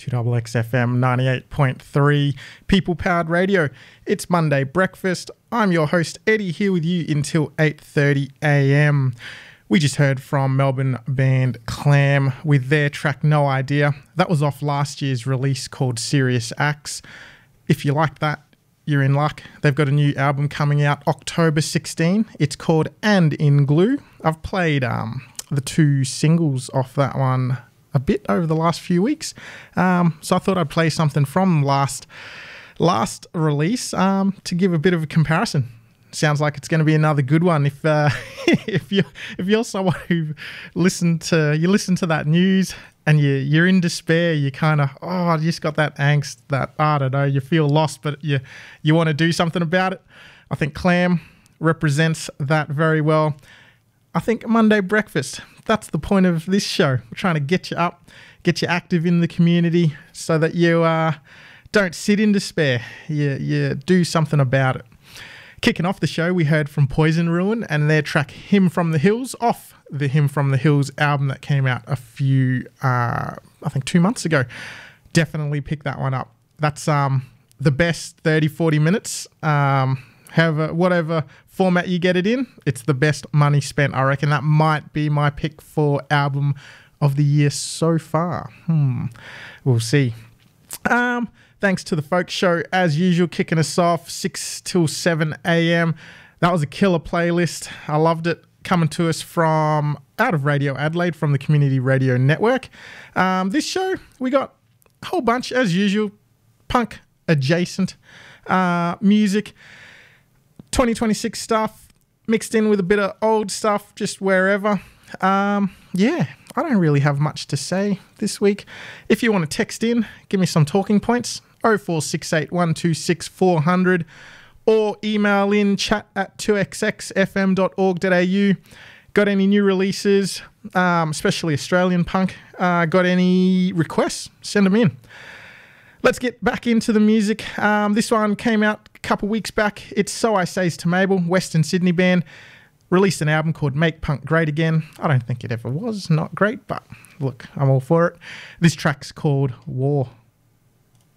2XXFM 98.3 People Powered Radio. It's Monday breakfast. I'm your host Eddie, here with you until 8:30 a.m. We just heard from Melbourne band Clam with their track No Idea. That was off last year's release called Serious Acts. If you like that, you're in luck. They've got a new album coming out October 16. It's called And in Glue. I've played the two singles off that one a bit over the last few weeks. So I thought I'd play something from last release to give a bit of a comparison. Sounds like it's going to be another good one. If you're someone who listen to that news and you're in despair, you kind of I just got that angst, that I don't know, you feel lost, but you want to do something about it. I think Clam represents that very well. I think Monday breakfast, that's the point of this show. We're trying to get you up, get you active in the community so that you don't sit in despair. You do something about it. Kicking off the show, we heard from Poison Ruin and their track Hymn from the Hills, off the Hymn from the Hills album that came out a few, I think 2 months ago. Definitely pick that one up. That's the best 30-40 minutes. However, whatever format you get it in, it's the best money spent. I reckon that might be my pick for album of the year so far. We'll see. Thanks to the Folk Show, as usual, kicking us off 6 till 7 a.m. That was a killer playlist. I loved it. Coming to us from out of Radio Adelaide, from the Community Radio Network. This show, we got a whole bunch, as usual, punk adjacent music, 2026 stuff, mixed in with a bit of old stuff, just wherever. I don't really have much to say this week. If you want to text in, give me some talking points, 0468 126 400, or email in chat@2xxfm.org.au. Got any new releases, especially Australian punk? Got any requests? Send them in. Let's get back into the music. This one came out a couple weeks back. It's So I Says to Mabel, Western Sydney band. Released an album called Make Punk Great Again. I don't think it ever was not great, but look, I'm all for it. This track's called War.